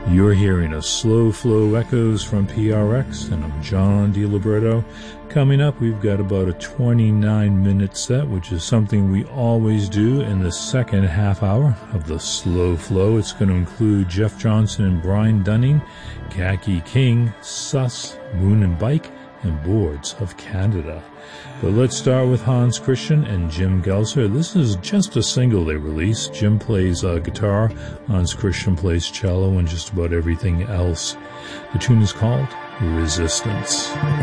You're hearing a Slow Flow Echoes from PRX, and I'm John DiLiberto. Coming up, we've got about a 29-minute set, which is something we always do in the second half hour of the Slow Flow. It's going to include Jeff Johnson and Brian Dunning, Khaki King, Sus, Moon and Bike, and Boards of Canada. But let's start with Hans Christian and Jim Gelser. This is just a single they released. Jim plays guitar, Hans Christian plays cello, and just about everything else. The tune is called Resistance.